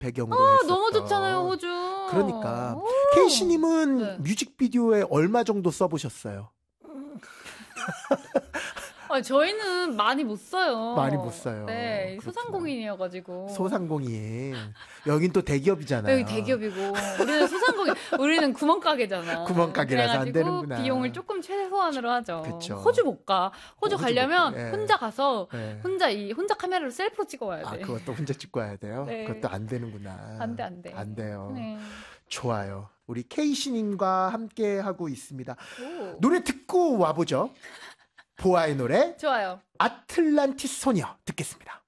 배경으로 했었던. 너무 좋잖아요, 호주. 그러니까 오. 케이씨님은 네. 뮤직비디오에 얼마 정도 써보셨어요? 저희는 많이 못 써요. 많이 못 써요. 네, 그렇구나. 소상공인이어가지고. 소상공인. 여긴 또 대기업이잖아요. 여기 대기업이고 우리는 소상공인, 우리는 구멍가게잖아. 구멍가게라서 안 그래가지고 되는구나. 비용을 조금 최소한으로 하죠. 그쵸. 호주 못 가. 호주 호주 가려면 못 가. 예. 혼자 가서 예. 혼자 카메라로 셀프로 찍어와야 돼. 그것도 혼자 찍고 와야 돼요? 네. 그것도 안 되는구나. 안 돼. 안 돼요. 네. 좋아요. 우리 케이씨님과 함께 하고 있습니다. 오. 노래 듣고 와보죠. 보아의 노래 좋아요. 아틀란티스 소녀 듣겠습니다.